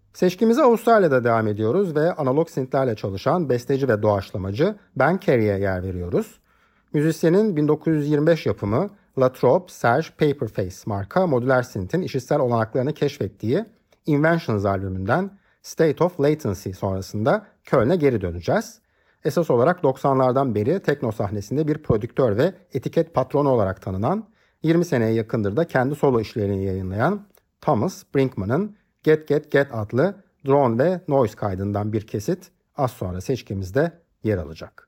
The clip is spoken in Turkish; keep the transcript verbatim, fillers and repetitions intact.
Seçkimize Avustralya'da devam ediyoruz ve analog synthlerle çalışan besteci ve doğaçlamacı Ben Carey'e yer veriyoruz. Müzisyenin bin dokuz yüz yirmi beş yapımı La Trobe Serge Paperface marka modüler synth'in işitsel olanaklarını keşfettiği Inventions albümünden State of Latency sonrasında Köln'e geri döneceğiz. Esas olarak doksanlardan beri tekno sahnesinde bir prodüktör ve etiket patronu olarak tanınan, yirmi seneye yakındır da kendi solo işlerini yayınlayan Thomas Brinkman'ın Get Get Get adlı drone ve noise kaydından bir kesit az sonra seçkimizde yer alacak.